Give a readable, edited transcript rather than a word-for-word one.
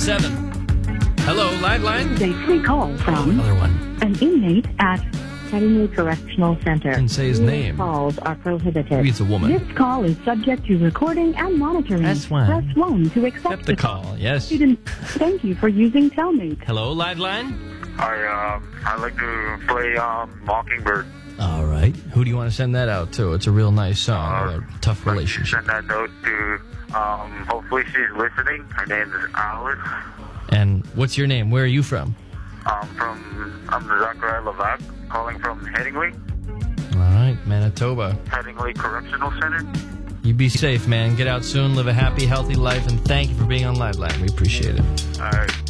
7. Hello, Liveline. A free call from Another one. an inmate at Headingley Correctional Center. Didn't say his name. Calls are prohibited. Maybe it's a woman. This call is subject to recording and monitoring. Press 1. Press 1 to accept the call. Yes. Student, thank you for using Telmate. Hello, Liveline. I like to play Mockingbird. All right. Who do you want to send that out to? It's a real nice song. A tough relationship. Send that note to, hopefully she's listening. Her name is Alice. And what's your name? Where are you from? I'm Zachariah Levac, calling from Headingley. All right, Manitoba. Headingley Correctional Center. You be safe, man. Get out soon. Live a happy, healthy life. And thank you for being on Liveline. We appreciate it. All right.